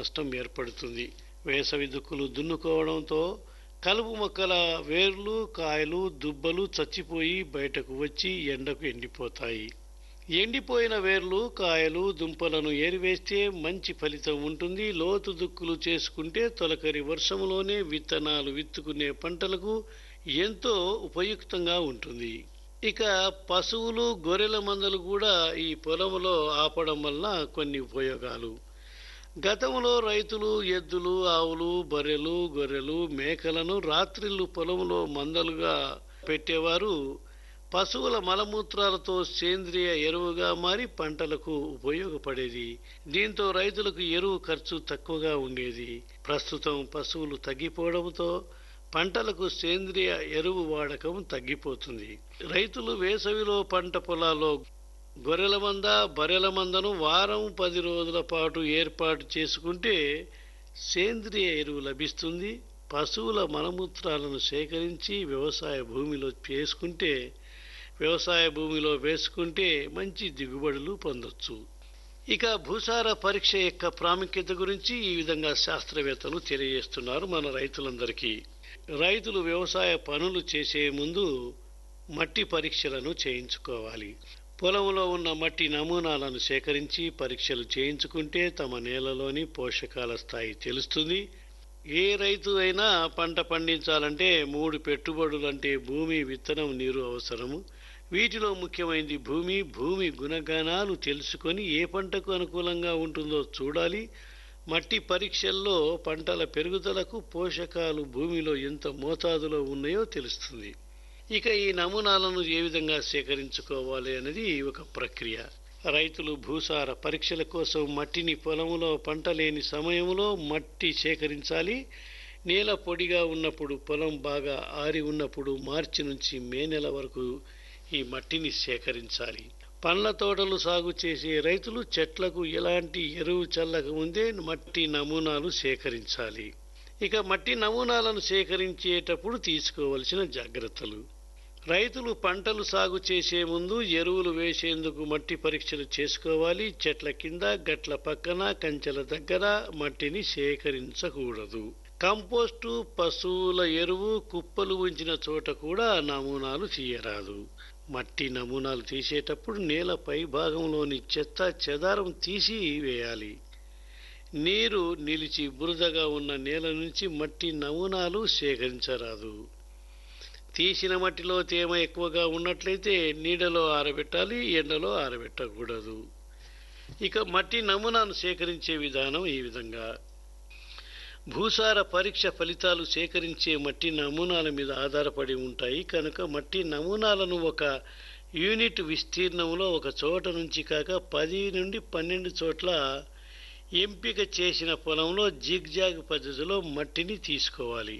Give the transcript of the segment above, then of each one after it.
నష్టం ఏర్పడుతుంది. వేసవి దుక్కులు దున్నుకోవడంతో కలుపు మొక్కల వేర్లు, కాయలు, దుబ్బలు చచ్చిపోయి బయటకు వచ్చి ఎండకు ఎండిపోతాయి. ఎండిపోయిన వేర్లు, కాయలు, దుంపలను ఏరివేస్తే మంచి ఫలితం ఉంటుంది. లోతు దుక్కులు చేసుకుంటే తొలకరి వర్షంలోనే విత్తనాలు విత్తుకునే పంటలకు ఎంతో ఉపయుక్తంగా ఉంటుంది. ఇక పశువులు, గొర్రెల మందలు కూడా ఈ పొలంలో ఆపడం వల్ల కొన్ని ఉపయోగాలు. గతంలో రైతులు ఎద్దులు, ఆవులు, బర్రెలు, గొర్రెలు, మేకలను రాత్రిళ్ళు పొలంలో మందలుగా పెట్టేవారు. పశువుల మలమూత్రాలతో సేంద్రియ ఎరువుగా మారి పంటలకు ఉపయోగపడేది. దీంతో రైతులకు ఎరువు ఖర్చు తక్కువగా ఉండేది. ప్రస్తుతం పశువులు తగ్గిపోవడంతో పంటలకు సేంద్రియ ఎరువు వాడకం తగ్గిపోతుంది. రైతులు వేసవిలో పంట పొలాల్లో గొర్రెల మంద, బర్రెల మందను వారం 10 రోజుల పాటు ఏర్పాటు చేసుకుంటే సేంద్రియ ఎరువు లభిస్తుంది. పశువుల మలమూత్రాలను సేకరించి వ్యవసాయ భూమిలో వేసుకుంటే మంచి దిగుబడులు పొందొచ్చు. ఇక భూసార పరీక్ష యొక్క ప్రాముఖ్యత గురించి ఈ విధంగా శాస్త్రవేత్తలు తెలియజేస్తున్నారు మన రైతులందరికీ. రైతులు వ్యవసాయ పనులు చేసే ముందు మట్టి పరీక్షలను చేయించుకోవాలి. పొలంలో ఉన్న మట్టి నమూనాలను సేకరించి పరీక్షలు చేయించుకుంటే తమ నేలలోని పోషకాల స్థాయి తెలుస్తుంది. ఏ రైతు అయినా పంట పండించాలంటే 3 పెట్టుబడులంటే భూమి, విత్తనం, నీరు అవసరము. వీటిలో ముఖ్యమైనది భూమి గుణగణాలు తెలుసుకొని ఏ పంటకు అనుకూలంగా ఉంటుందో చూడాలి. మట్టి పరీక్షల్లో పంటల పెరుగుదలకు పోషకాలు భూమిలో ఎంత మోతాదులో ఉన్నాయో తెలుస్తుంది. ఇక ఈ నమూనాలను ఏ విధంగా సేకరించుకోవాలి అనేది ఒక ప్రక్రియ. రైతులు భూసార పరీక్షల కోసం మట్టిని పొలంలో పంట లేని సమయంలో మట్టి సేకరించాలి. నేల పొడిగా ఉన్నప్పుడు, పొలం బాగా ఆరి ఉన్నప్పుడు మార్చి నుంచి మే నెల వరకు ఈ మట్టిని సేకరించాలి. పండ్ల తోటలు సాగు చేసే రైతులు చెట్లకు ఎలాంటి ఎరువు చల్లక ముందే మట్టి నమూనాలు సేకరించాలి. ఇక మట్టి నమూనాలను సేకరించేటప్పుడు తీసుకోవలసిన జాగ్రత్తలు. రైతులు పంటలు సాగు చేసే ముందు ఎరువులు వేసేందుకు మట్టి పరీక్షలు చేసుకోవాలి. చెట్ల కింద, గట్ల పక్కన, కంచెల దగ్గర మట్టిని సేకరించకూడదు. కంపోస్టు, పశువుల ఎరువు, కుప్పలు ఉంచిన చోట కూడా నమూనాలు తీయరాదు. మట్టి నమూనాలు తీసేటప్పుడు నేల పై భాగంలోని చెత్త చెదారం తీసి వేయాలి. నీరు నిలిచి బురదగా ఉన్న నేల నుంచి మట్టి నమూనాలు సేకరించరాదు. తీసిన మట్టిలో తేమ ఎక్కువగా ఉన్నట్లయితే నీడలో ఆరబెట్టాలి, ఎండలో ఆరబెట్టకూడదు. ఇక మట్టి నమూనాను సేకరించే విధానం ఈ విధంగా. భూసార పరీక్ష ఫలితాలు సేకరించే మట్టి నమూనాల మీద ఆధారపడి ఉంటాయి కనుక మట్టి నమూనాలను ఒక యూనిట్ విస్తీర్ణంలో ఒక చోట నుంచి కాక 10 నుండి 12 చోట్ల ఎంపిక చేసిన పొలంలో జిగ్జాగ్ పద్ధతిలో మట్టిని తీసుకోవాలి.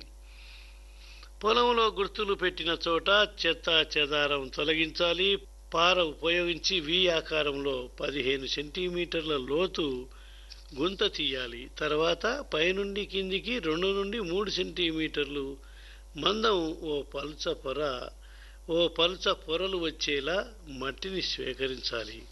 పొలంలో గుర్తులు పెట్టిన చోట చెత్త చెదారం తొలగించాలి. పార ఉపయోగించి వి ఆకారంలో 15 సెంటీమీటర్ల లోతు గుంత తీయాలి. తర్వాత పైనుండి కిందికి 2 నుండి 3 సెంటీమీటర్లు మందం ఓ పలుచ పొరలు వచ్చేలా మట్టిని స్వీకరించాలి.